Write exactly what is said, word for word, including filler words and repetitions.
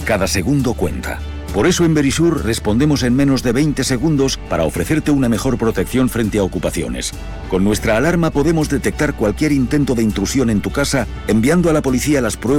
Cada segundo cuenta. Por eso en Verisur respondemos en menos de veinte segundos para ofrecerte una mejor protección frente a ocupaciones. Con nuestra alarma podemos detectar cualquier intento de intrusión en tu casa enviando a la policía las pruebas